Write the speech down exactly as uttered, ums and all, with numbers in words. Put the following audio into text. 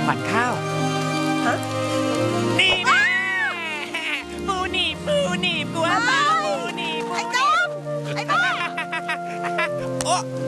ขวัญข้าวฮะนี่นะปูหนีบปูหนีบกลัวเปล่าปูหนีบไอ้ต้มไอ้ต้มโอ้